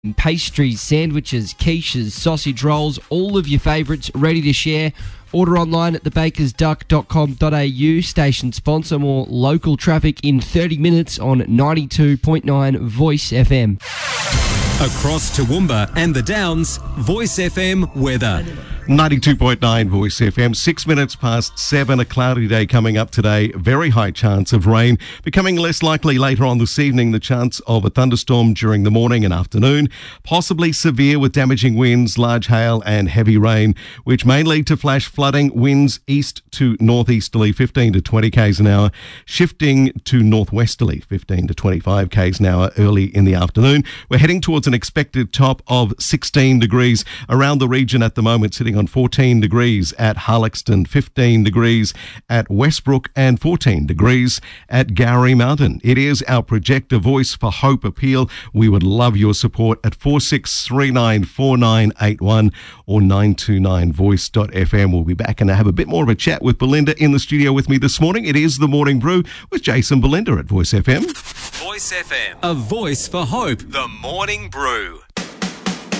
Pastries, sandwiches, quiches, sausage rolls, all of your favourites ready to share. Order online at thebakersduck.com.au. Station sponsor. More local traffic in 30 minutes on 92.9 Voice FM. Across Toowoomba and the Downs, Voice FM weather. 92.9 Voice FM, 6 minutes past 7, a cloudy day coming up today. Very high chance of rain, becoming less likely later on this evening. The chance of a thunderstorm during the morning and afternoon, possibly severe with damaging winds, large hail and heavy rain, which may lead to flash flooding. Winds east to northeasterly 15 to 20 k's an hour, shifting to northwesterly 15 to 25 k's an hour early in the afternoon. We're heading towards an expected top of 16 degrees around the region at the moment, sitting on 14 degrees at Harlexton, 15 degrees at Westbrook and 14 degrees at Gowrie Mountain. It is our Projector Voice for Hope appeal. We would love your support at 46394981 or 929voice.fm. We'll be back and have a bit more of a chat with Belinda in the studio with me this morning. It is The Morning Brew with Jason Belinda at Voice FM. Voice FM, a voice for hope. The Morning Brew.